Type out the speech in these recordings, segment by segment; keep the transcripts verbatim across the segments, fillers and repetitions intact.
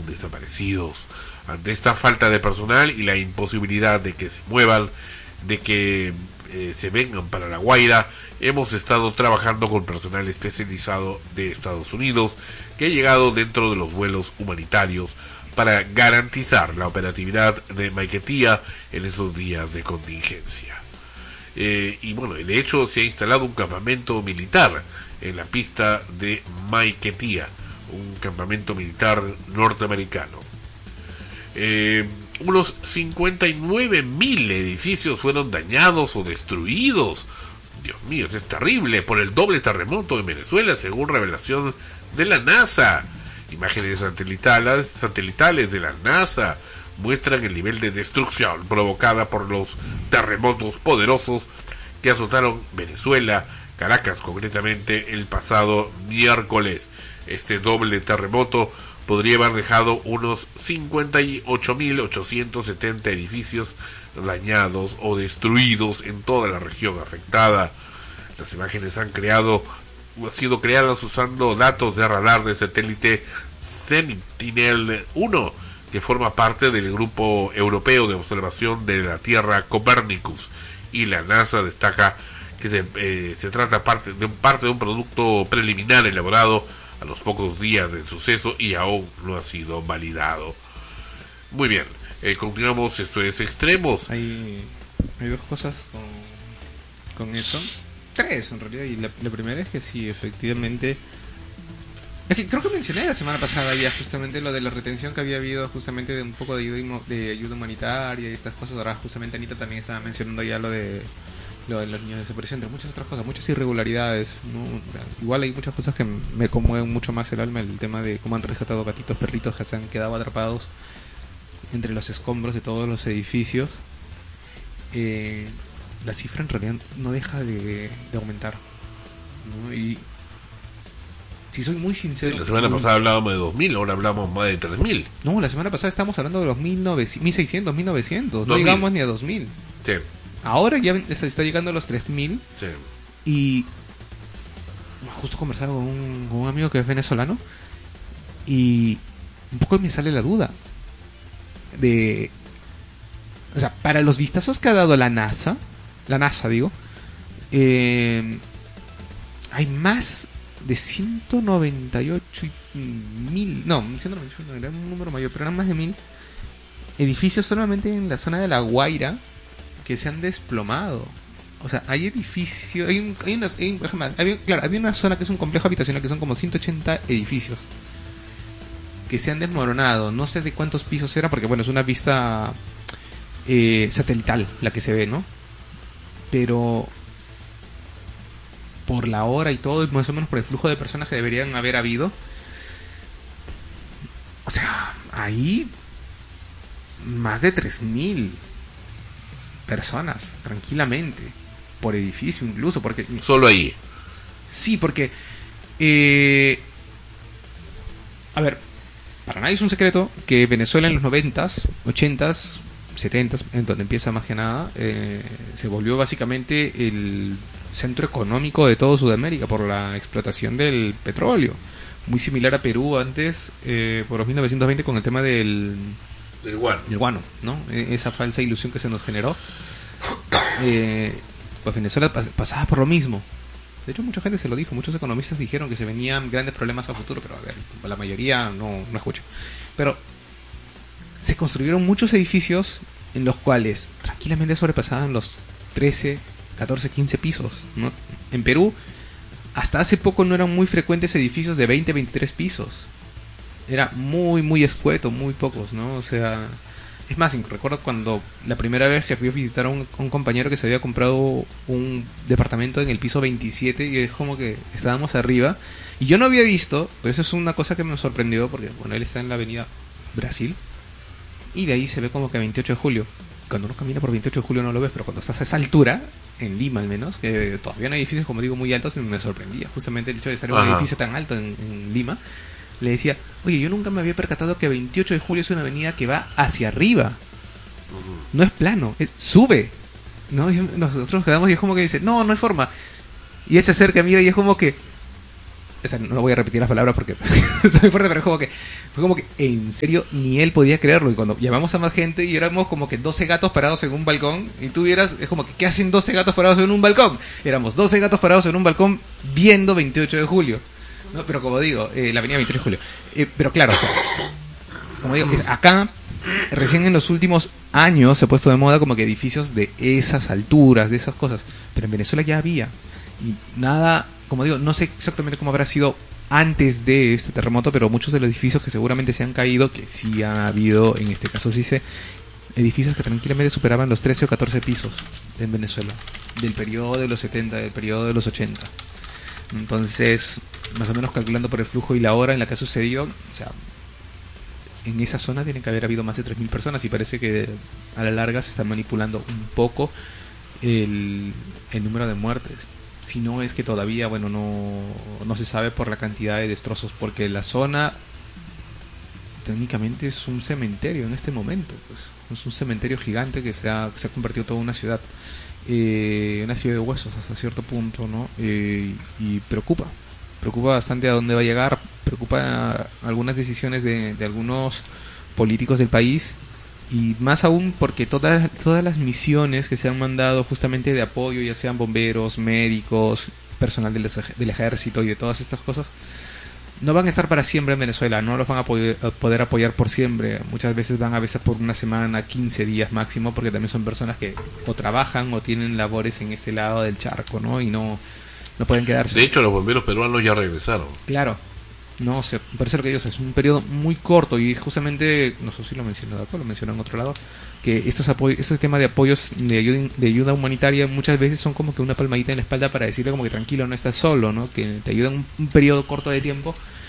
aún desaparecidos. Ante esta falta de personal y la imposibilidad de que se muevan, de que eh, se vengan para La Guaira, hemos estado trabajando con personal especializado de Estados Unidos que ha llegado dentro de los vuelos humanitarios para garantizar la operatividad de Maiquetía en esos días de contingencia. Eh, y bueno, de hecho se ha instalado un campamento militar en la pista de Maiquetía, un campamento militar norteamericano. Eh, unos cincuenta y nueve mil edificios fueron dañados o destruidos. Dios mío, eso es terrible, por el doble terremoto en Venezuela, según revelación de la NASA. Imágenes satelitales, satelitales de la NASA muestran el nivel de destrucción provocada por los terremotos poderosos que azotaron Venezuela, Caracas concretamente, el pasado miércoles. Este doble terremoto podría haber dejado unos cincuenta y ocho mil ochocientos setenta edificios dañados o destruidos en toda la región afectada. Las imágenes han creado han sido creadas usando datos de radar de satélite Sentinel uno, que forma parte del grupo europeo de observación de la Tierra Copernicus, y la NASA destaca que se, eh, se trata parte de, parte de un producto preliminar elaborado a los pocos días del suceso y aún no ha sido validado. Muy bien, eh, continuamos. Esto es Extremos. Hay, hay dos cosas con, con eso. Tres en realidad. Y la, la primera es que sí, efectivamente. Es que creo que mencioné la semana pasada ya justamente lo de la retención que había habido justamente de un poco de ayuda, de ayuda humanitaria y estas cosas. Ahora justamente Anita también estaba mencionando ya lo de lo de los niños desaparecidos, entre muchas otras cosas, muchas irregularidades, ¿no? Igual hay muchas cosas que me conmueven mucho más el alma, el tema de cómo han rescatado gatitos, perritos que se han quedado atrapados entre los escombros de todos los edificios. Eh, la cifra en realidad no deja de, de aumentar, ¿no? Y si soy muy sincero, sí, la semana pasada hablábamos de dos mil, ahora hablamos más de tres mil. No, la semana pasada estábamos hablando de los mil seiscientos, mil novecientos, no dos mil. llegamos ni a dos mil. Sí. Ahora ya está, está llegando a los tres mil. Sí. Y justo conversaba con un, con un amigo que es venezolano y un poco me sale la duda de, o sea, para los vistazos que ha dado la NASA, la NASA digo, eh, hay más de ciento noventa y ocho mil, no, ciento noventa y ocho era un número mayor, pero eran más de mil edificios solamente en la zona de La Guaira que se han desplomado. O sea, hay edificios, hay un, hay unas, hay un, había, claro, había una zona que es un complejo habitacional que son como ciento ochenta edificios que se han desmoronado. No sé de cuántos pisos eran, porque bueno, es una vista eh, satelital la que se ve, ¿no? Pero por la hora y todo, y más o menos por el flujo de personas que deberían haber habido, o sea, ahí más de tres mil personas, tranquilamente, por edificio incluso, porque... Solo ahí. Sí, porque... Eh, a ver, para nadie es un secreto que Venezuela en los noventas, ochentas, setentas, en donde empieza más que nada, eh, se volvió básicamente el centro económico de todo Sudamérica por la explotación del petróleo. Muy similar a Perú antes, eh, por los mil novecientos veinte, con el tema del... del guano. del guano, ¿no? Esa falsa ilusión que se nos generó. Eh, pues Venezuela pas- pasaba por lo mismo. De hecho, mucha gente se lo dijo, muchos economistas dijeron que se venían grandes problemas a futuro, pero a ver, la mayoría no, no escucha. Pero se construyeron muchos edificios en los cuales tranquilamente sobrepasaban los trece, catorce, quince pisos, ¿no? En Perú, hasta hace poco no eran muy frecuentes edificios de veinte, veintitrés pisos. Era muy, muy escueto, muy pocos, ¿no? O sea, es más, recuerdo cuando la primera vez que fui a visitar a un, a un compañero que se había comprado un departamento en el piso veintisiete, y es como que estábamos arriba, y yo no había visto, pero eso es una cosa que me sorprendió, porque, bueno, él está en la avenida Brasil, y de ahí se ve como que veintiocho de julio. Cuando uno camina por veintiocho de julio no lo ves, pero cuando estás a esa altura, en Lima al menos, que todavía no hay edificios, como digo, muy altos, me sorprendía justamente el hecho de estar en un Ajá. edificio tan alto en, en Lima. Le decía, oye, yo nunca me había percatado que veintiocho de julio es una avenida que va hacia arriba. No es plano, es sube. ¿No? Y nosotros nos quedamos y es como que dice, no, no hay forma. Y él se acerca, mira, y es como que o sea, no voy a repetir las palabras porque soy fuerte, pero es como que, fue como que, en serio, ni él podía creerlo. Y cuando llamamos a más gente y éramos como que doce gatos parados en un balcón, y tú vieras, es como que, ¿qué hacen doce gatos parados en un balcón? Éramos doce gatos parados en un balcón viendo veintiocho de julio. ¿No? Pero como digo, eh, la avenida veintiocho de julio. Eh, pero claro, o sea, como digo, acá, recién en los últimos años se ha puesto de moda como que edificios de esas alturas, de esas cosas. Pero en Venezuela ya había. Y nada, como digo, no sé exactamente cómo habrá sido antes de este terremoto, pero muchos de los edificios que seguramente se han caído, que sí ha habido, en este caso sí sé, edificios que tranquilamente superaban los trece o catorce pisos en Venezuela, del periodo de los setenta, del periodo de los ochenta. Entonces, más o menos calculando por el flujo y la hora en la que ha sucedido, o sea, en esa zona tienen que haber habido más de tres mil personas y parece que a la larga se está manipulando un poco el, el número de muertes. Si no es que todavía, bueno, no, no se sabe por la cantidad de destrozos, porque la zona técnicamente es un cementerio en este momento, pues es un cementerio gigante que se ha, se ha convertido toda una ciudad, eh, una ciudad de huesos hasta cierto punto, ¿no? Eh, y preocupa. Preocupa bastante a dónde va a llegar, preocupa algunas decisiones de, de algunos políticos del país, y más aún porque todas, todas las misiones que se han mandado justamente de apoyo, ya sean bomberos, médicos, personal del, del ejército y de todas estas cosas, no van a estar para siempre en Venezuela, no los van a poder, a poder apoyar por siempre. Muchas veces van a veces por una semana, quince días máximo, porque también son personas que o trabajan o tienen labores en este lado del charco, ¿no? Y no... no pueden quedarse. De hecho, los bomberos peruanos ya regresaron. Claro. No sé, me parece lo que digo, es un periodo muy corto y justamente, no sé si lo mencionó Dato, lo mencionó en otro lado, que estos apoyos, estos temas de apoyos de ayuda, de ayuda humanitaria muchas veces son como que una palmadita en la espalda para decirle como que tranquilo, no estás solo, ¿no? Que te ayudan un, un periodo corto de tiempo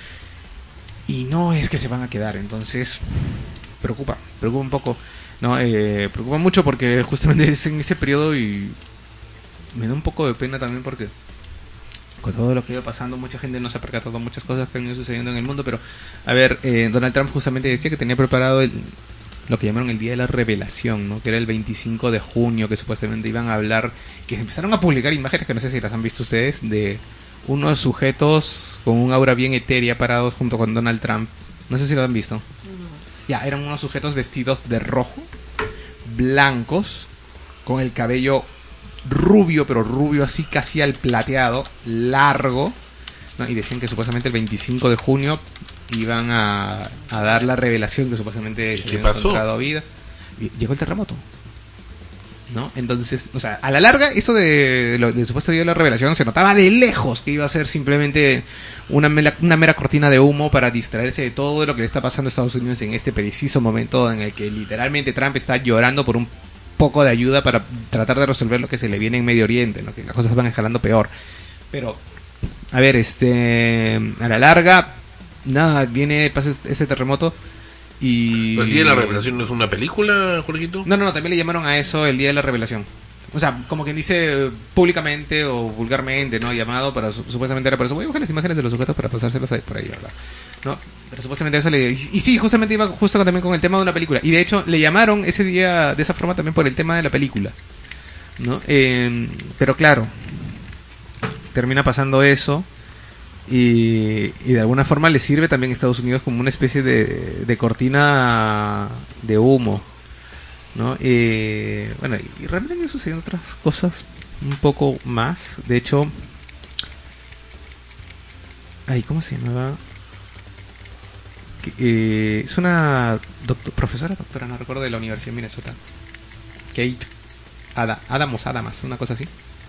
y no es que se van a quedar, entonces preocupa, preocupa un poco, ¿no? Eh, preocupa mucho porque justamente es en ese periodo y me da un poco de pena también porque con todo lo que iba pasando, mucha gente no se ha percatado de muchas cosas que han ido sucediendo en el mundo, pero a ver, eh, Donald Trump justamente decía que tenía preparado el, lo que llamaron el Día de la Revelación, ¿no? Que era el veinticinco de junio, que supuestamente iban a hablar, que empezaron a publicar imágenes que no sé si las han visto ustedes, de unos sujetos con un aura bien etérea parados junto con Donald Trump. No sé si lo han visto. No. Ya, eran unos sujetos vestidos de rojo, blancos, con el cabello rubio, pero rubio así casi al plateado, largo, ¿no? Y decían que supuestamente el veinticinco de junio iban a, a dar la revelación que supuestamente se había encontrado vida. Y llegó el terremoto, ¿no? Entonces, o sea, a la larga, eso de, de, de supuesto día de la revelación se notaba de lejos que iba a ser simplemente una mera, una mera cortina de humo para distraerse de todo lo que le está pasando a Estados Unidos en este preciso momento en el que literalmente Trump está llorando por un poco de ayuda para tratar de resolver lo que se le viene en Medio Oriente, ¿no? Que las cosas van escalando peor. Pero, a ver, este, a la larga, nada, viene, pasa este terremoto y... ¿El Día de la Revelación no es una película, Jorgito? No, no, no, también le llamaron a eso el Día de la Revelación. O sea, como quien dice públicamente o vulgarmente, ¿no? Llamado, pero su supuestamente era por eso. Voy a buscar las imágenes de los sujetos para pasárselas ahí por ahí, ¿verdad? ¿No? Pero supuestamente eso le... Y, y sí, justamente iba justo también con el tema de una película. Y de hecho, le llamaron ese día de esa forma también por el tema de la película, ¿no? Eh, pero claro, termina pasando eso y, y de alguna forma le sirve también a Estados Unidos como una especie de, de cortina de humo, ¿no? Eh, bueno, y realmente han sucedido otras cosas un poco más. De hecho, ay, ¿cómo se llamaba? Que, eh, es una doctor, profesora, doctora, no recuerdo, de la Universidad de Minnesota, Kate Ada, Adamos, Adamas, una cosa así.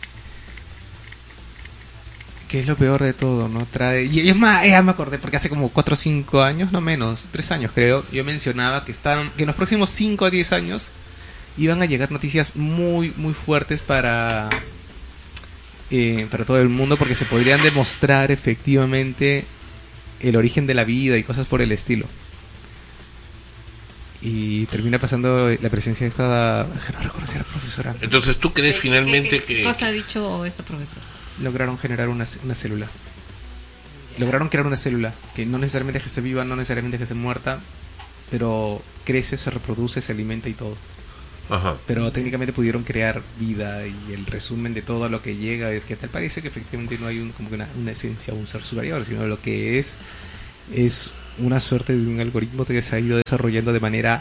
Que es lo peor de todo, ¿no? Trae... Y es más, ya me acordé, porque hace como cuatro o cinco años, no menos, tres años creo, yo mencionaba que estaban, que en los próximos cinco a diez años iban a llegar noticias muy, muy fuertes para, eh, para todo el mundo, porque se podrían demostrar efectivamente el origen de la vida y cosas por el estilo. Y termina pasando la presencia de esta... No recuerdo si era profesora. Entonces, ¿tú crees ¿Qué, finalmente qué, qué, que... ¿Qué cosa ha dicho esta profesora? Lograron generar una, una célula. Lograron crear una célula que no necesariamente es que esté viva, no necesariamente es que esté muerta, pero crece, se reproduce, se alimenta y todo. Ajá. pero técnicamente pudieron crear vida, y el resumen de todo lo que llega es que tal parece que efectivamente no hay un, como que una, una esencia o un ser superior, sino lo que es es una suerte de un algoritmo que se ha ido desarrollando de manera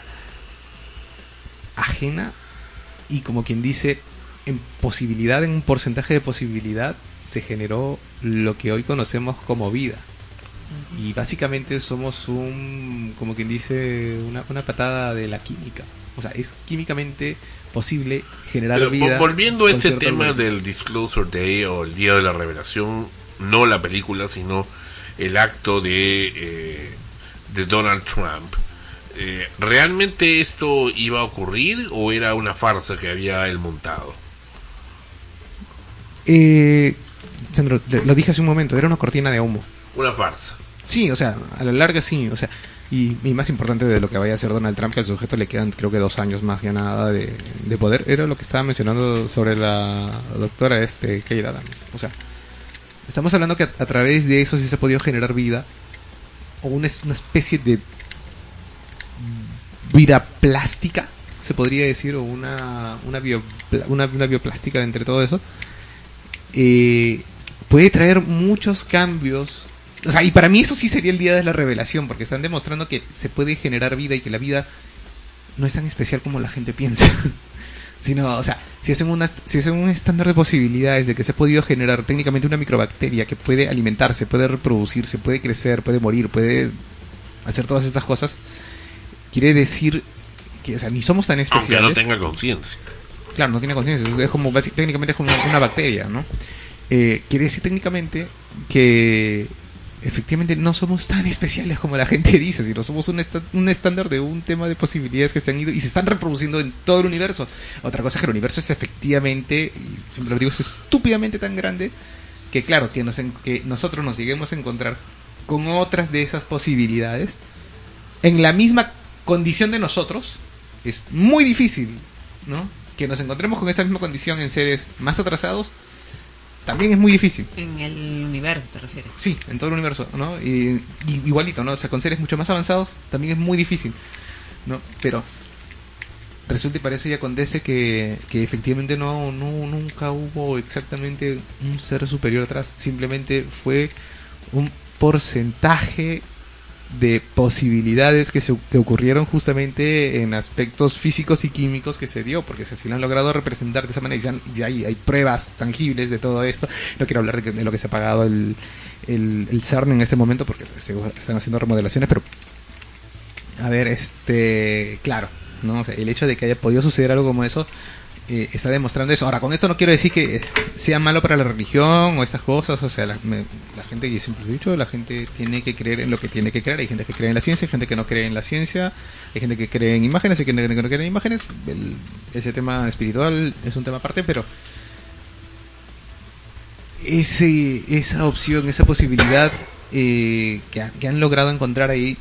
ajena, y como quien dice, en posibilidad, en un porcentaje de posibilidad, se generó lo que hoy conocemos como vida. Y básicamente somos un, como quien dice, una, una patada de la química. O sea, es químicamente posible generar Pero, vida. volviendo a con este cierto tema algoritmo. del Disclosure Day o el Día de la Revelación, no la película, sino el acto de, eh, de Donald Trump. Eh, ¿Realmente esto iba a ocurrir o era una farsa que había él montado? Eh, Sandro, te- lo dije hace un momento, era una cortina de humo. Una farsa. Sí, o sea, a la larga sí, o sea, y, y más importante de lo que vaya a hacer Donald Trump, que al sujeto le quedan creo que dos años más que nada de, de poder, era lo que estaba mencionando sobre la doctora este Kate Adams. O sea, estamos hablando que a, a través de eso sí se ha podido generar vida, o una, es- una especie de vida plástica, se podría decir, o una, una, bio, una, una bioplástica entre todo eso. Eh, puede traer muchos cambios. O sea, y para mí eso sí sería el día de la revelación, porque están demostrando que se puede generar vida y que la vida no es tan especial como la gente piensa. Sino, o sea, si hacen, una, si hacen un estándar de posibilidades de que se ha podido generar técnicamente una microbacteria que puede alimentarse, puede reproducirse, puede crecer, puede morir, puede hacer todas estas cosas, quiere decir que, o sea, ni somos tan Aunque especiales. no tenga conciencia. Claro, no tiene conciencia, es como basi- técnicamente es como una bacteria, ¿no? Eh, quiere decir técnicamente que efectivamente no somos tan especiales como la gente dice, sino somos un, esta- un estándar de un tema de posibilidades que se han ido y se están reproduciendo en todo el universo. Otra cosa es que el universo es efectivamente, y siempre lo digo, es estúpidamente tan grande que claro, que, nos en- que nosotros nos lleguemos a encontrar con otras de esas posibilidades en la misma condición de nosotros es muy difícil, ¿no? Que nos encontremos con esa misma condición en seres más atrasados también es muy difícil. En el universo, ¿te refieres? Sí, en todo el universo, ¿no? Y, y igualito, ¿no? O sea, con seres mucho más avanzados también es muy difícil, ¿no? Pero resulta y parece y acontece que, que efectivamente no, no nunca hubo exactamente un ser superior atrás. Simplemente fue un porcentaje de posibilidades que se que ocurrieron justamente en aspectos físicos y químicos que se dio, porque si así lo han logrado representar de esa manera y ya, ya hay, hay pruebas tangibles de todo esto. No quiero hablar de, que- de lo que se ha pagado el, el, el CERN en este momento porque se- están haciendo remodelaciones, pero a ver, este claro, ¿no? O sea, el hecho de que haya podido suceder algo como eso eh, está demostrando eso. Ahora, con esto no quiero decir que sea malo para la religión o estas cosas. O sea, la, me- la gente, yo siempre lo he dicho, la gente tiene que creer en lo que tiene que creer. Hay gente que cree en la ciencia, hay gente que no cree en la ciencia, hay gente que cree en imágenes, hay gente que no cree en imágenes. El- ese tema espiritual es un tema aparte, pero ese esa opción, esa posibilidad eh, que, ha- que han logrado encontrar ahí,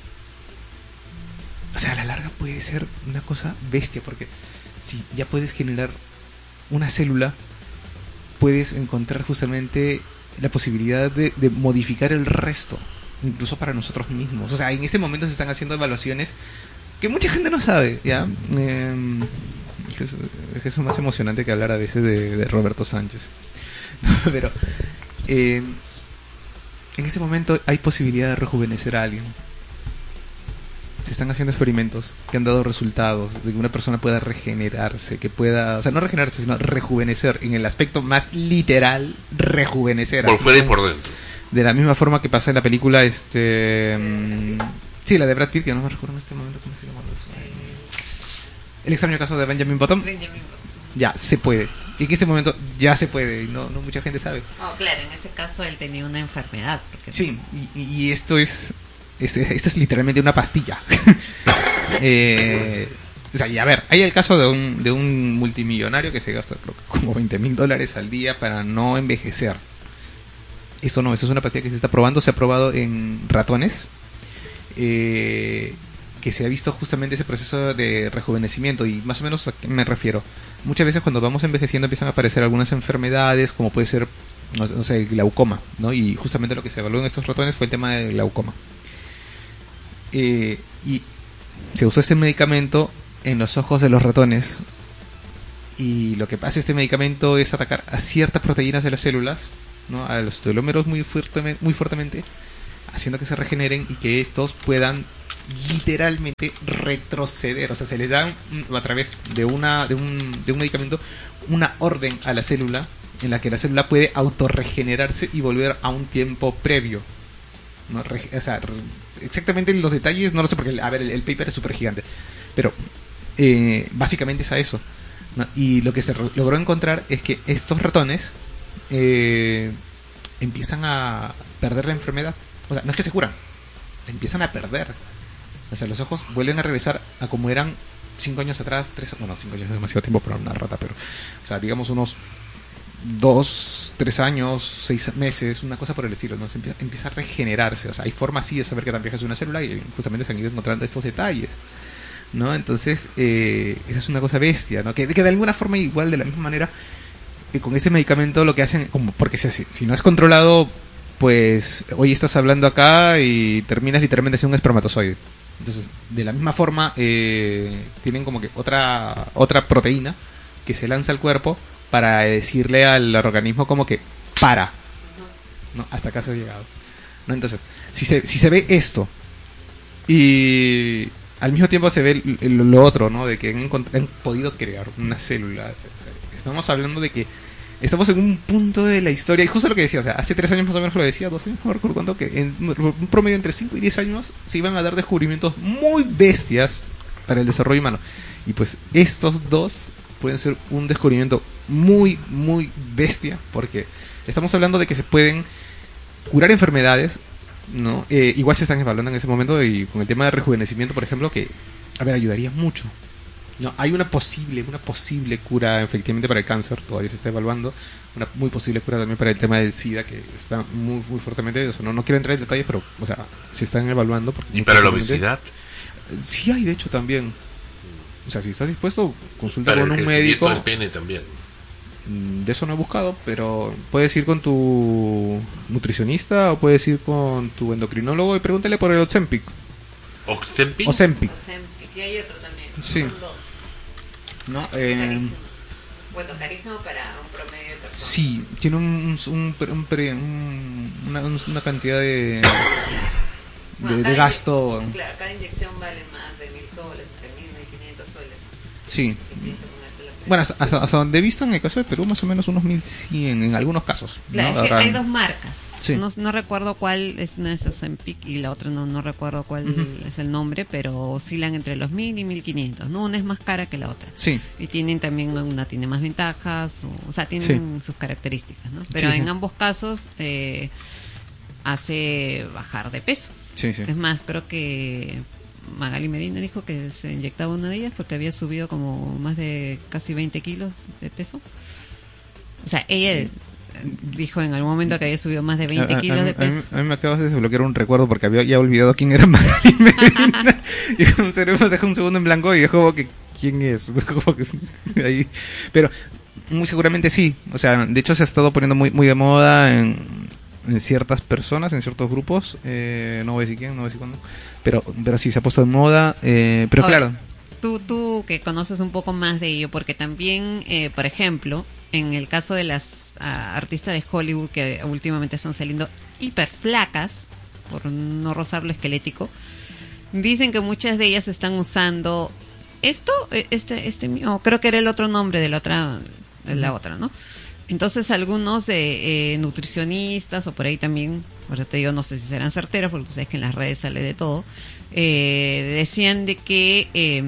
o sea, a la larga puede ser una cosa bestia, porque si ya puedes generar una célula, puedes encontrar justamente la posibilidad de, de modificar el resto, incluso para nosotros mismos. O sea, en este momento se están haciendo evaluaciones que mucha gente no sabe, ¿ya? Eh, es, es más emocionante que hablar a veces de, de Roberto Sánchez. Pero eh, en este momento hay posibilidad de rejuvenecer a alguien. Se están haciendo experimentos que han dado resultados de que una persona pueda regenerarse, que pueda, o sea, no regenerarse, sino rejuvenecer, en el aspecto más literal, rejuvenecer. Por así fuera y como- por dentro. De la misma forma que pasa en la película, este... mm, sí, la de Brad Pitt, que no me recuerdo en este momento cómo se llama eso. El extraño caso de Benjamin Button. Benjamin Button. Ya, se puede. Y en este momento ya se puede, y no, no mucha gente sabe. Oh, claro, en ese caso él tenía una enfermedad. Porque Sí, y, y esto es, es esto es literalmente una pastilla. eh, o sea, y a ver, hay el caso de un, de un multimillonario que se gasta creo que como veinte mil dólares al día para no envejecer. Eso no, eso es una pastilla que se está probando, se ha probado en ratones, eh, que se ha visto justamente ese proceso de rejuvenecimiento. Y más o menos a qué me refiero. Muchas veces cuando vamos envejeciendo empiezan a aparecer algunas enfermedades, como puede ser, no sé, no sé, glaucoma, ¿no? Y justamente lo que se evaluó en estos ratones fue el tema del glaucoma. Eh, y se usó este medicamento en los ojos de los ratones. Y lo que pasa este medicamento es atacar a ciertas proteínas de las células, ¿no? A los telómeros muy fuertemente, muy fuertemente, haciendo que se regeneren y que estos puedan literalmente retroceder. O sea, se les da a través de una de un, de un medicamento una orden a la célula en la que la célula puede autorregenerarse y volver a un tiempo previo, ¿no? Re, o sea, re, exactamente los detalles no lo sé porque, a ver, el, el paper es súper gigante, pero eh, básicamente es a eso, ¿no? Y lo que se re- logró encontrar es que estos ratones eh, empiezan a perder la enfermedad. O sea, no es que se curan, la empiezan a perder. O sea, los ojos vuelven a regresar a como eran cinco años atrás, tres, bueno, cinco años es demasiado tiempo para una rata, pero, o sea, digamos unos dos, tres años, seis meses, una cosa por el estilo, ¿no? Se empieza, empieza a regenerarse. O sea, hay formas así de saber que tan vieja es una célula y justamente se han ido encontrando estos detalles, ¿no? Entonces, eh, esa es una cosa bestia, ¿no? Que, que de alguna forma, igual, de la misma manera, que con este medicamento lo que hacen, como porque si, si no es controlado, pues hoy estás hablando acá y terminas literalmente siendo un espermatozoide. Entonces, de la misma forma, eh, tienen como que otra otra proteína que se lanza al cuerpo para decirle al organismo como que para, ¿no? Hasta acá se ha llegado, ¿no? Entonces, si se, si se ve esto y al mismo tiempo se ve el, el, lo otro, ¿no? De que han, han podido crear una célula. O sea, estamos hablando de que estamos en un punto de la historia, y justo lo que decía, o sea, hace tres años más o menos lo decía, dos años, no recuerdo cuánto, que en un promedio entre cinco y diez años se iban a dar descubrimientos muy bestias para el desarrollo humano. Y pues estos dos pueden ser un descubrimiento muy, muy bestia, porque estamos hablando de que se pueden curar enfermedades, ¿no? Eh, igual se están evaluando en ese momento, y con el tema de rejuvenecimiento, por ejemplo, que, a ver, ayudaría mucho. No, hay una posible, una posible cura efectivamente para el cáncer, todavía se está evaluando, una muy posible cura también para el tema del SIDA, que está muy, muy fuertemente, o sea, no, no quiero entrar en detalles, pero, o sea, se están evaluando. Porque ¿y para la obesidad? Sí hay, de hecho, también. O sea, si estás dispuesto, consulta para con el un médico. del pene también. De eso no he buscado, pero puedes ir con tu nutricionista o puedes ir con tu endocrinólogo y pregúntale por el Ozempic. ¿Ozempic? Ozempic. Ozempic. Y hay otro también. Sí. Son dos. No, eh, Carísimo. Bueno, carísimo para un promedio de personas. sí, tiene un, un, un, un, pre- un- una, una cantidad de, de, Bueno, de cada gasto. inye- Claro, cada inyección vale más de mil soles, entre mil y quinientos soles. Sí. Y tienes que ponerse la Bueno, hasta, hasta, hasta donde he visto en el caso de Perú, más o menos unos mil cien en algunos casos, ¿no? Claro, es que Habrán- hay dos marcas. Sí. No, no recuerdo cuál es, una es Ozempic y la otra no, no recuerdo cuál Ujú. es el nombre, pero oscilan entre los mil y mil quinientos, ¿no? Una es más cara que la otra. Sí. Y tienen también, una tiene más ventajas, o, o sea, tienen sus características, ¿no? Pero Sí, en sí. ambos casos eh, hace bajar de peso. Sí, sí. Es más, creo que Magali Medina dijo que se inyectaba una de ellas porque había subido como más de casi veinte kilos de peso. O sea, ella dijo en algún momento que había subido más de veinte A- a- kilos a, de mí- peso. A mí, a mí me acabas de desbloquear un recuerdo porque había ya olvidado quién era Magali Medina. Y un cerebro se dejó un segundo en blanco y es como que, ¿quién es? Como que, ahí. Pero muy seguramente sí. O sea, de hecho se ha estado poniendo muy, muy de moda en, en ciertas personas, en ciertos grupos. Eh, no voy a decir quién, no voy a decir cuándo. Pero, pero sí, se ha puesto de moda. Eh, pero Ahora, claro. Tú, tú que conoces un poco más de ello, porque también, eh, por ejemplo, en el caso de las ah, artistas de Hollywood que últimamente están saliendo hiper flacas, por no rozar lo esquelético, dicen que muchas de ellas están usando esto, eh, este, este, oh, creo que era el otro nombre de la otra, de la otra, ¿no? Entonces algunos de eh, nutricionistas o por ahí también, por eso te digo, no sé si serán certeros, porque tú sabes que en las redes sale de todo, eh, decían de que eh,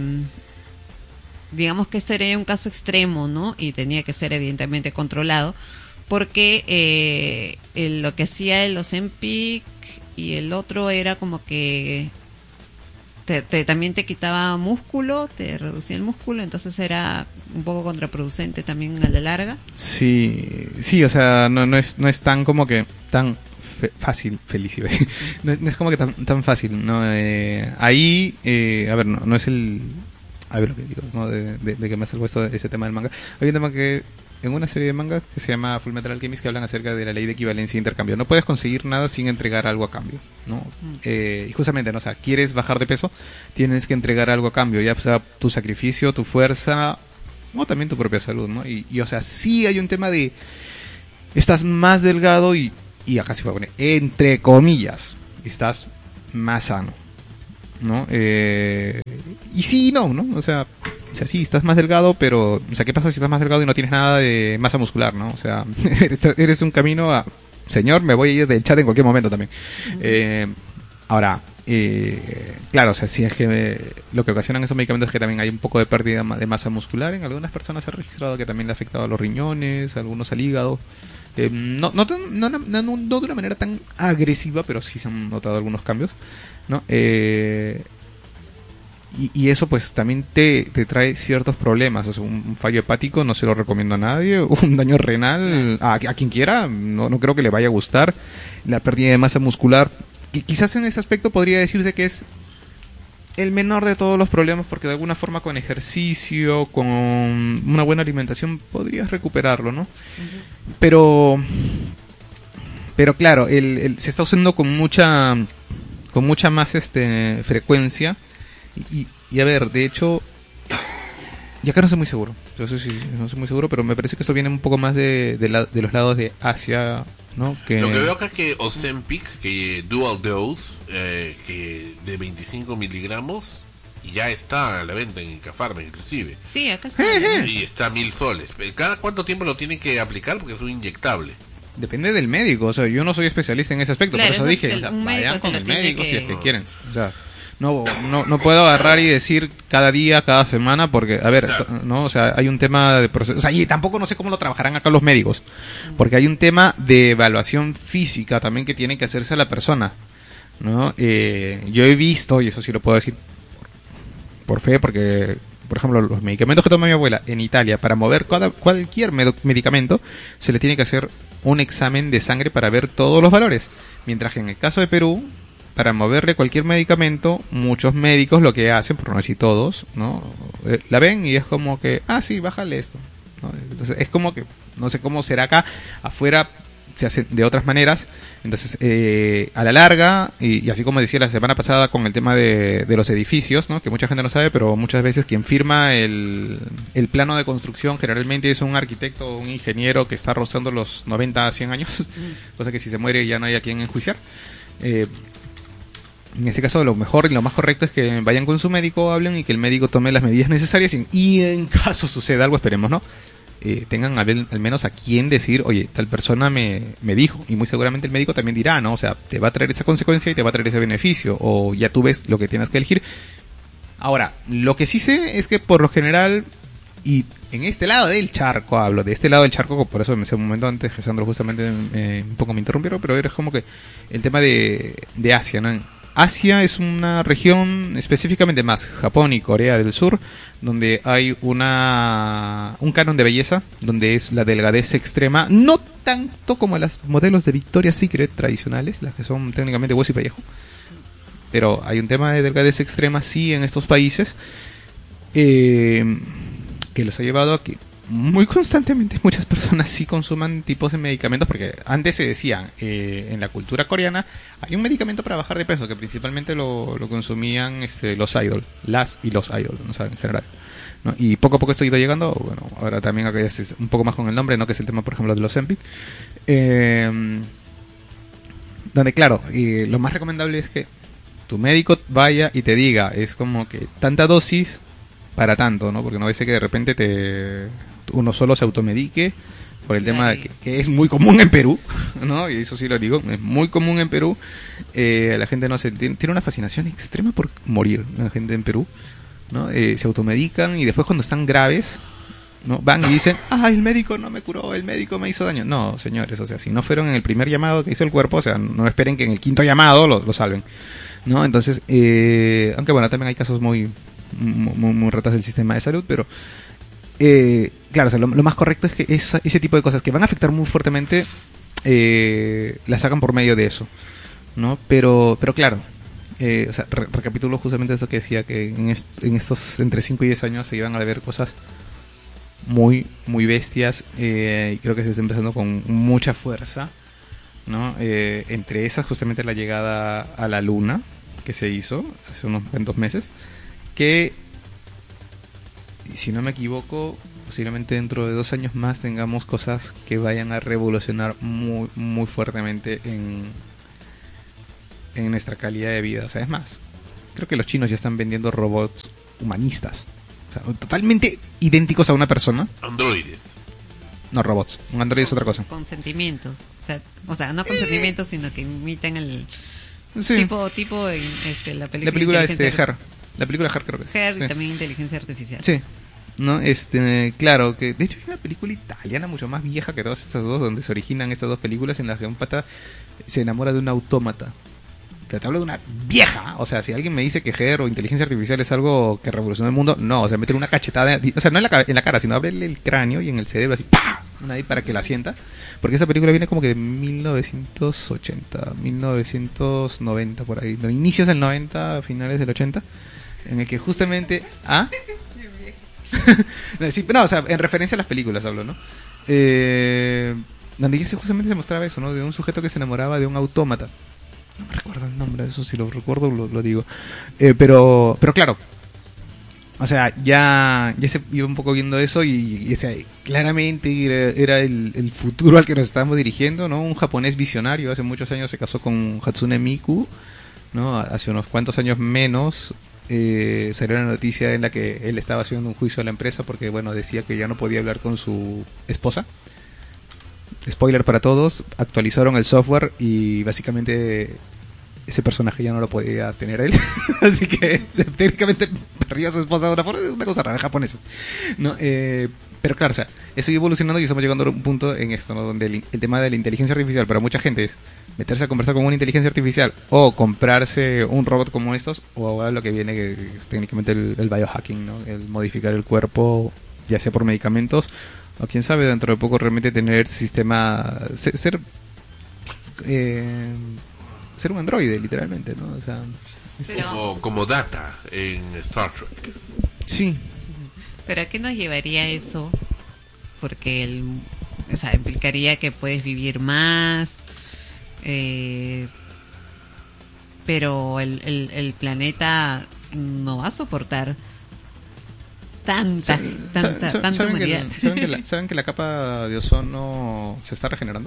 digamos que sería un caso extremo, ¿no? Y tenía que ser evidentemente controlado, porque eh, el- lo que hacía el Ozempic y el otro era como que te, te- también te quitaba músculo, te reducía el músculo, entonces era un poco contraproducente también a la larga. Sí, sí, o sea, no, no es no es tan como que tan fe- fácil, feliz iba a decir. no, no es como que tan, tan fácil, no. Eh, ahí, eh, a ver, no, no es el, a ver lo que digo, no, de, de, de que me ha puesto ese tema del manga. Hay un tema que en una serie de mangas que se llama Fullmetal Alchemist, que hablan acerca de la ley de equivalencia e intercambio. No puedes conseguir nada sin entregar algo a cambio, ¿no? Mm. Eh, y justamente, ¿no? O sea, quieres bajar de peso, tienes que entregar algo a cambio, ya sea tu sacrificio, tu fuerza, o también tu propia salud, ¿no? Y, y o sea, sí hay un tema de estás más delgado y, y acá se va a poner, entre comillas, estás más sano, ¿no? Eh, y sí y no, ¿no? O sea, o sea, sí, estás más delgado, pero, o sea, ¿qué pasa si estás más delgado y no tienes nada de masa muscular, ¿no? O sea, eres, eres un camino a, señor, me voy a ir del chat en cualquier momento también. Eh, ahora, eh, claro, o sea, si es que eh, lo que ocasionan esos medicamentos es que también hay un poco de pérdida de masa muscular. En algunas personas se ha registrado que también le ha afectado a los riñones, a algunos al hígado. Eh, no, no, no, no, no, no de una manera tan agresiva, pero sí se han notado algunos cambios, ¿no? Eh, y, y eso pues también te, te trae ciertos problemas. O sea, un, un fallo hepático no se lo recomiendo a nadie, un daño renal a, a quien quiera, no, no creo que le vaya a gustar. La pérdida de masa muscular, que quizás en ese aspecto podría decirse que es el menor de todos los problemas, porque de alguna forma con ejercicio, con una buena alimentación podrías recuperarlo, ¿no? Uh-huh. Pero pero claro, el, el, se está usando con mucha con mucha más este frecuencia y, y a ver, de hecho, y acá no estoy muy seguro, yo soy, no soy muy seguro, pero me parece que esto viene un poco más de, de, la, de los lados de Asia, ¿no? Que... Lo que veo acá es que Ozempic, que Dual Dose, eh, que de veinticinco miligramos, ya está a la venta en Cafarma inclusive. Sí, acá está. Y está a mil soles. ¿Cada cuánto tiempo lo tienen que aplicar? Porque es un inyectable. Depende del médico, o sea, yo no soy especialista en ese aspecto, claro, por eso dije, el, o sea, un vayan con el médico que... si es que quieren, o sea... No, no, no puedo agarrar y decir cada día, cada semana, porque, a ver, claro. no, o sea, hay un tema de proceso, o sea, y tampoco no sé cómo lo trabajarán acá los médicos, porque hay un tema de evaluación física también que tiene que hacerse a la persona, ¿no? Eh, yo he visto, y eso sí lo puedo decir por, por fe, porque, por ejemplo, los medicamentos que toma mi abuela en Italia, para mover cada, cualquier med- medicamento, se le tiene que hacer un examen de sangre para ver todos los valores, mientras que en el caso de Perú, para moverle cualquier medicamento, muchos médicos lo que hacen, por no decir todos, ¿no? Eh, la ven y es como que, ah, sí, bájale esto, ¿no? Entonces es como que, no sé cómo será acá, afuera se hace de otras maneras. Entonces, eh, a la larga, y, y así como decía la semana pasada con el tema de, de los edificios, ¿no? Que mucha gente no sabe, pero muchas veces quien firma el, el plano de construcción generalmente es un arquitecto o un ingeniero que está rozando los noventa a cien años, cosa que si se muere ya no hay a quien enjuiciar. Eh, En este caso lo mejor y lo más correcto es que vayan con su médico, hablen y que el médico tome las medidas necesarias y, y en caso suceda algo, esperemos, ¿no? Eh, tengan al, al menos a quien decir, oye, tal persona me, me dijo, y muy seguramente el médico también dirá, ¿no? O sea, te va a traer esa consecuencia y te va a traer ese beneficio, o ya tú ves lo que tienes que elegir. Ahora, lo que sí sé es que por lo general, y en este lado del charco hablo, de este lado del charco, por eso me sé un momento antes, Sandro justamente eh, un poco me interrumpieron, pero era como que el tema de, de Asia, ¿no? Asia es una región, específicamente más Japón y Corea del Sur, donde hay una un canon de belleza, donde es la delgadez extrema, no tanto como las modelos de Victoria's Secret tradicionales, las que son técnicamente hueso y pellejo, pero hay un tema de delgadez extrema sí en estos países, eh, que los ha llevado a que muy constantemente muchas personas sí consuman tipos de medicamentos, porque antes se decía eh, en la cultura coreana hay un medicamento para bajar de peso que principalmente lo, lo consumían este, los idol, las y los idol, ¿no? O sea, en general, ¿no? Y poco a poco esto ha ido llegando, bueno, ahora también acá es un poco más con el nombre, ¿no? Que es el tema, por ejemplo, de los Ozempic, eh, donde claro, eh, lo más recomendable es que tu médico vaya y te diga, es como que tanta dosis para tanto, ¿no? Porque no va a ser que de repente te uno solo se automedique por el tema de que, que es muy común en Perú, ¿no? Y eso sí lo digo, es muy común en Perú. Eh, la gente no se tiene, tiene una fascinación extrema por morir, la gente en Perú, ¿no? Eh, se automedican y después cuando están graves, ¿no? Van y dicen, ah, el médico no me curó, el médico me hizo daño. No, señores, o sea, si no fueron en el primer llamado que hizo el cuerpo, o sea, no esperen que en el quinto llamado lo, lo salven, ¿no? Entonces, eh, aunque bueno, también hay casos muy muy, muy ratas del sistema de salud, pero eh, claro, o sea, lo, lo más correcto es que esa, ese tipo de cosas que van a afectar muy fuertemente eh, las hagan por medio de eso, ¿no? Pero pero claro, eh, o sea, re- recapitulo justamente eso que decía, que en, est- en estos entre cinco y diez años se iban a ver cosas muy, muy bestias. Eh, creo que se está empezando con mucha fuerza, ¿no? Eh, entre esas, justamente la llegada a la Luna, que se hizo hace unos cuantos meses, que, si no me equivoco, posiblemente dentro de dos años más tengamos cosas que vayan a revolucionar muy, muy fuertemente en, en nuestra calidad de vida. O sea, es más, creo que los chinos ya están vendiendo robots humanistas. O sea, totalmente idénticos a una persona. Androides. No, robots. Un androide es otra cosa. Con sentimientos. O sea, o sea, no con sentimientos, sino que imitan el Sí. tipo, tipo en este, la película. La película de este, Inteligencia Her. La película Her creo que es. Her Sí. y también inteligencia artificial. Sí. No, este, claro, que de hecho hay una película italiana mucho más vieja que todas estas dos, donde se originan estas dos películas en las que un pata se enamora de un autómata. Que te hablo de una vieja, o sea, si alguien me dice que G E R o inteligencia artificial es algo que revolucionó el mundo, no, o sea, meter una cachetada, o sea, no en la, en la cara, sino abrirle el cráneo y en el cerebro así, ¡pah! Una ahí para que la sienta, porque esa película viene como que de mil novecientos ochenta, mil novecientos noventa por ahí, inicios del noventa, finales del ochenta, en el que justamente, ¿ah? Sí, no, o sea, en referencia a las películas hablo, ¿no? Eh, donde ya se justamente se mostraba eso, ¿no? De un sujeto que se enamoraba de un autómata. No me recuerdo el nombre de eso, si lo recuerdo lo, lo digo. Eh, pero, pero claro, o sea, ya, ya se iba un poco viendo eso y, y o sea, claramente era, era el, el futuro al que nos estábamos dirigiendo, ¿no? Un japonés visionario, hace muchos años se casó con Hatsune Miku, ¿no? Hace unos cuantos años menos eh, salió una noticia en la que él estaba haciendo un juicio a la empresa porque, bueno, decía que ya no podía hablar con su esposa. Spoiler para todos, actualizaron el software y básicamente ese personaje ya no lo podía tener él. Así que técnicamente perdió a su esposa de una forma, es una cosa rara, japonesas, ¿no? Eh, pero claro, o sea, eso iba evolucionando y estamos llegando a un punto en esto, ¿no? Donde el, el tema de la inteligencia artificial para mucha gente es meterse a conversar con una inteligencia artificial o comprarse un robot como estos, o ahora lo que viene que es técnicamente el, el biohacking, ¿no? El modificar el cuerpo, ya sea por medicamentos o quién sabe, dentro de poco realmente tener sistema, ser, ser, eh, ser un androide, literalmente, ¿no? O sea, es, Pero- Como, como Data en Star Trek. sí, Pero ¿a qué nos llevaría eso? Porque el, o sea, implicaría que puedes vivir más, eh, pero el, el, el planeta no va a soportar tanta, Sa- tanta, sa- tanta ¿saben, que humanidad. la, ¿saben, que la, ¿Saben que la capa de ozono se está regenerando?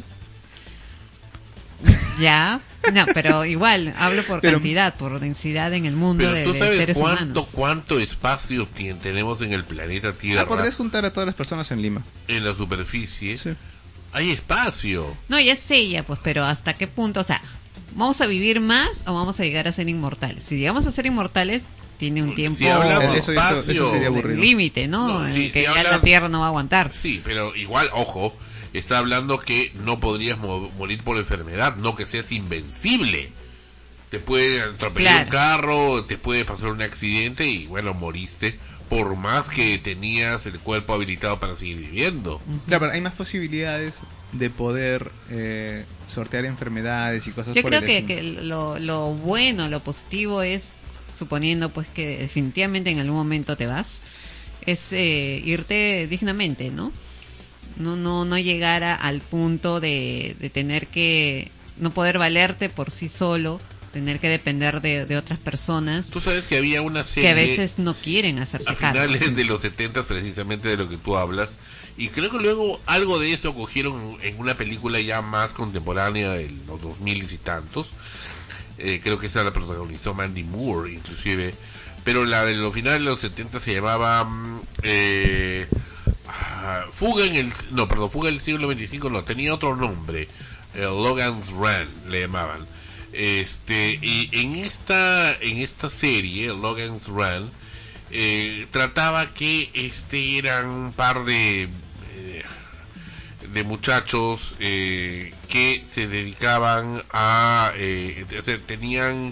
Ya, no, pero igual, hablo por Pero- cantidad, por densidad en el mundo Pero de, tú de sabes seres cuánto, humanos. cuánto espacio tien- tenemos en el planeta Tierra, Ah, podrías juntar a todas las personas en Lima. en la superficie. Sí. Hay espacio. No, ya sé ya, pues, pero ¿hasta qué punto? O sea, ¿vamos a vivir más o vamos a llegar a ser inmortales? Si llegamos a ser inmortales, tiene un Si tiempo hablamos Eso- eso- espacio, eso sería de aburrido. límite, ¿no? No, En sí, el que si ya hablas- la Tierra no va a aguantar. Sí, pero igual, ojo, está hablando que no podrías mo- morir por enfermedad, no que seas invencible. Te puede atropellar un carro, te puede pasar un accidente y bueno, moriste por más que tenías el cuerpo habilitado para seguir viviendo. Claro, pero hay más posibilidades de poder eh, sortear enfermedades y cosas Yo por creo el que, estilo. que lo, lo bueno, lo positivo es, suponiendo pues que definitivamente en algún momento te vas, es eh, irte dignamente, ¿no? No, no, no llegar a- al punto de, de tener que no poder valerte por sí solo, tener que depender de, de otras personas Tú sabes que había una serie que a veces no quieren hacerse a cargo. finales de los setentas, precisamente de lo que tú hablas, y creo que luego algo de eso cogieron en una película ya más contemporánea de los dos mil y tantos. Eh, creo que esa la protagonizó Mandy Moore inclusive, pero la de los finales de los setenta se llamaba mm, eh, ah, Fuga en el no perdón Fuga en el siglo veinticinco, no, tenía otro nombre, eh, Logan's Run le llamaban. Este, y en esta en esta serie Logan's Run eh, trataba que este eran un par de eh, de muchachos eh, que se dedicaban a eh, o sea, tenían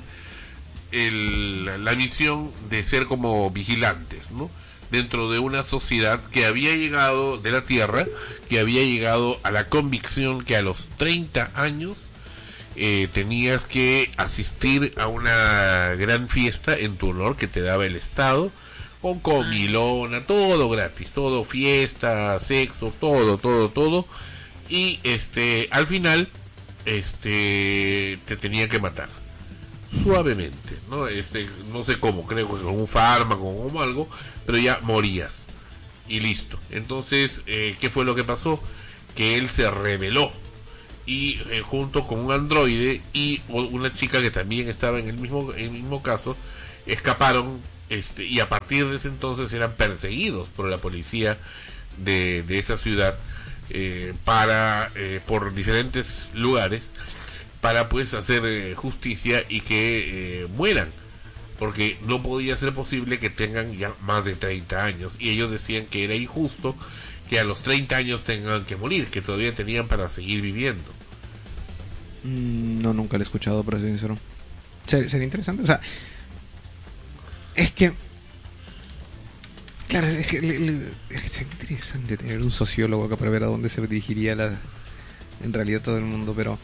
el, la misión de ser como vigilantes, ¿no? Dentro de una sociedad que había llegado de la Tierra, que había llegado a la convicción que a los treinta años eh, tenías que asistir a una gran fiesta en tu honor que te daba el Estado, con comilona, todo gratis, todo fiesta, sexo, todo, todo, todo, y este, al final, este, te tenía que matar, suavemente, ¿no? Este, no sé cómo, creo que con un fármaco o algo, pero ya morías, y listo. Entonces, eh, ¿qué fue lo que pasó? Que él se rebeló, y eh, junto con un androide y una chica que también estaba en el mismo, en el mismo caso, escaparon. Este, y a partir de ese entonces eran perseguidos por la policía de, de esa ciudad, eh, para eh, por diferentes lugares, para pues hacer eh, justicia y que eh, mueran, porque no podía ser posible que tengan ya más de treinta años, y ellos decían que era injusto que a los treinta años tengan que morir, que todavía tenían para seguir viviendo. Mm, no, nunca lo he escuchado, para ser sincero. Ser, sería interesante, o sea, es que, claro, es que, le, le, es que sería interesante tener un sociólogo acá para ver a dónde se dirigiría la, en realidad todo el mundo, pero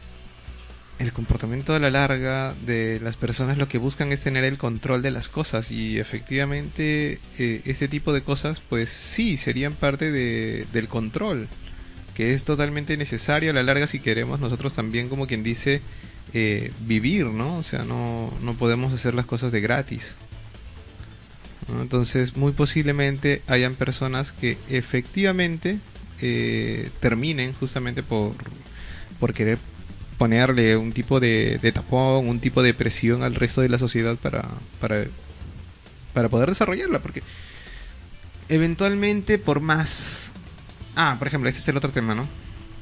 el comportamiento a la larga de las personas lo que buscan es tener el control de las cosas, y efectivamente eh, este tipo de cosas pues sí serían parte de, del control, que es totalmente necesario a la larga si queremos nosotros también, como quien dice, eh, vivir, ¿no? O sea, no, no podemos hacer las cosas de gratis, ¿no? Entonces muy posiblemente hayan personas que efectivamente eh, terminen justamente por, por querer ponerle un tipo de, de tapón, un tipo de presión al resto de la sociedad para, para, para poder desarrollarla, porque eventualmente por más... Ah, por ejemplo, este es el otro tema, ¿no?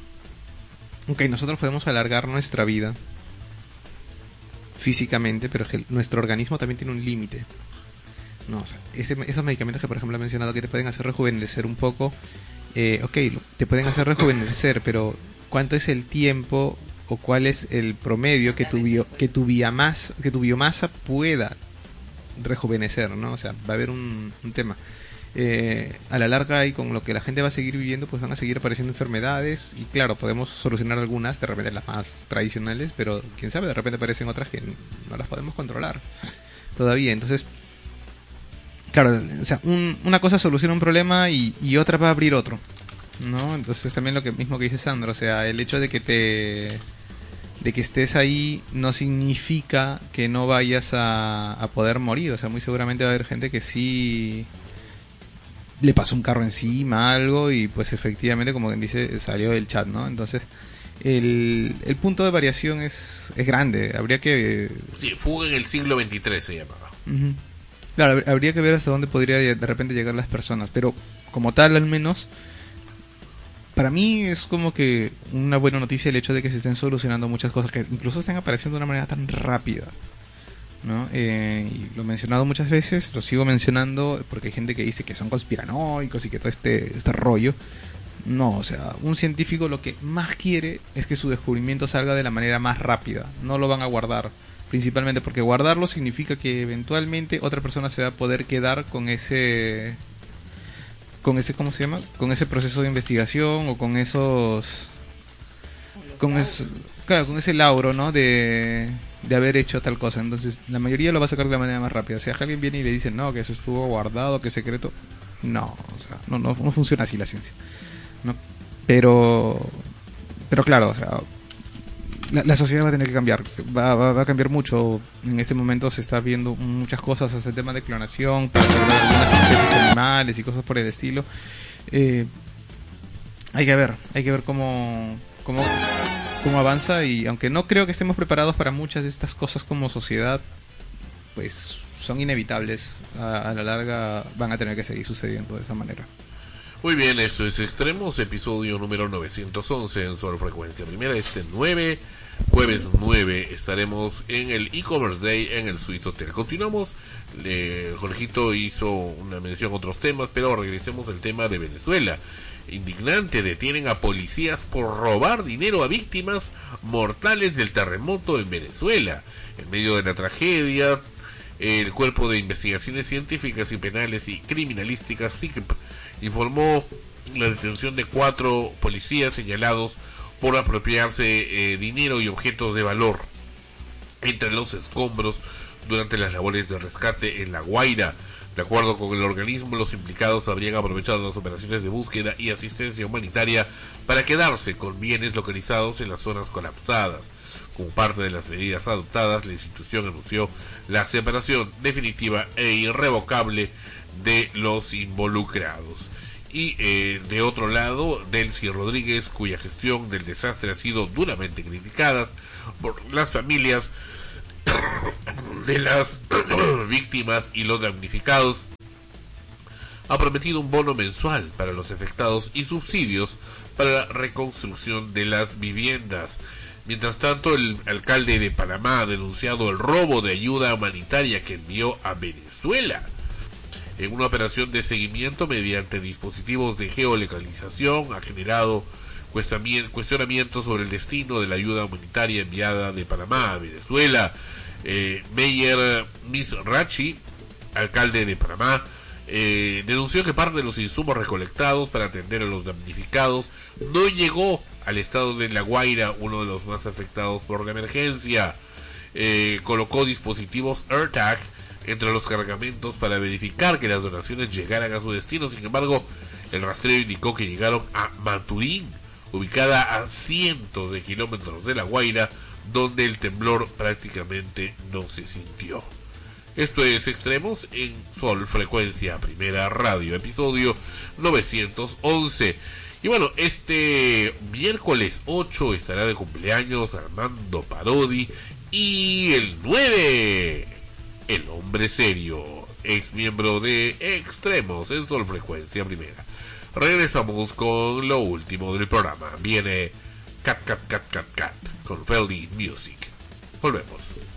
Ok, nosotros podemos alargar nuestra vida físicamente, pero que nuestro organismo también tiene un límite. No, o sea, ese, esos medicamentos que por ejemplo he mencionado que te pueden hacer rejuvenecer un poco, eh, ok, te pueden hacer rejuvenecer, pero ¿cuánto es el tiempo o cuál es el promedio que tu, bio, que tu, biomasa, que tu biomasa pueda rejuvenecer, ¿no? O sea, va a haber un, un tema. Eh, a la larga y con lo que la gente va a seguir viviendo, pues van a seguir apareciendo enfermedades, y claro, podemos solucionar algunas, de repente las más tradicionales, pero quién sabe, de repente aparecen otras que no las podemos controlar todavía. Entonces, claro, o sea, un, una cosa soluciona un problema y, y otra va a abrir otro, ¿no? Entonces también lo que mismo que dice Sandro, o sea, el hecho de que te de que estés ahí no significa que no vayas a, a poder morir. O sea, muy seguramente va a haber gente que sí le pasó un carro encima, algo, y pues efectivamente, como quien dice, salió del chat, ¿no? Entonces el, el punto de variación es, es grande. Habría que... Sí, fuga en el siglo veintitrés se llamaba. Uh-huh. Claro, habría que ver hasta dónde podría de repente llegar las personas, pero como tal, al menos para mí es como que una buena noticia el hecho de que se estén solucionando muchas cosas, que incluso estén apareciendo de una manera tan rápida, ¿no? Eh, y lo he mencionado muchas veces, lo sigo mencionando porque hay gente que dice que son conspiranoicos y que todo este, este rollo. No, o sea, un científico lo que más quiere es que su descubrimiento salga de la manera más rápida. No lo van a guardar, principalmente porque guardarlo significa que eventualmente otra persona se va a poder quedar con ese... con ese, ¿cómo se llama? Con ese proceso de investigación, o con esos... con eso, claro, con ese lauro, ¿no? De, de haber hecho tal cosa. Entonces, la mayoría lo va a sacar de la manera más rápida. Si alguien viene y le dice, no, que eso estuvo guardado, que es secreto, no, o sea, no, no, no funciona así la ciencia, ¿no? Pero, pero claro, o sea, la, la sociedad va a tener que cambiar, va, va, va a cambiar mucho. En este momento se está viendo muchas cosas hasta el tema de clonación, para algunas especies animales y cosas por el estilo. Eh, hay que ver, hay que ver cómo, cómo, cómo avanza, y aunque no creo que estemos preparados para muchas de estas cosas como sociedad, pues son inevitables. A, a la larga van a tener que seguir sucediendo de esa manera. Muy bien, eso es Extremos, episodio número novecientos once en Sol Frecuencia Primera. Este nueve, jueves nueve, estaremos en el e-commerce day en el Swiss Hotel. Continuamos, eh, Jorgito hizo una mención a otros temas, pero regresemos al tema de Venezuela. Indignante, detienen a policías por robar dinero a víctimas mortales del terremoto en Venezuela. En medio de la tragedia, el Cuerpo de Investigaciones Científicas y Penales y Criminalísticas, C I C P, informó la detención de cuatro policías señalados por apropiarse eh, dinero y objetos de valor entre los escombros durante las labores de rescate en La Guaira. De acuerdo con el organismo, los implicados habrían aprovechado las operaciones de búsqueda y asistencia humanitaria para quedarse con bienes localizados en las zonas colapsadas. Como parte de las medidas adoptadas, la institución anunció la separación definitiva e irrevocable de los involucrados. Y eh, de otro lado, Delcy Rodríguez, cuya gestión del desastre ha sido duramente criticada por las familias de las víctimas y los damnificados, ha prometido un bono mensual para los afectados y subsidios para la reconstrucción de las viviendas. Mientras tanto, el alcalde de Panamá ha denunciado el robo de ayuda humanitaria que envió a Venezuela. En una operación de seguimiento mediante dispositivos de geolocalización ha generado cuestionamientos sobre el destino de la ayuda humanitaria enviada de Panamá a Venezuela. Eh, Meyer Mizrachi, alcalde de Panamá, eh, denunció que parte de los insumos recolectados para atender a los damnificados no llegó al estado de La Guaira, uno de los más afectados por la emergencia. Eh, colocó dispositivos AirTag entre los cargamentos para verificar que las donaciones llegaran a su destino. Sin embargo, el rastreo indicó que llegaron a Maturín, ubicada a cientos de kilómetros de La Guaira, donde el temblor prácticamente no se sintió. Esto es Extremos en Sol Frecuencia Primera Radio, episodio novecientos once. Y bueno, este miércoles ocho estará de cumpleaños Armando Parodi, y el nueve, el hombre serio, ex miembro de Extremos en Sol Frecuencia Primera. Regresamos con lo último del programa. Viene Cat Cat Cat Cat Cat con Feldy Music. Volvemos.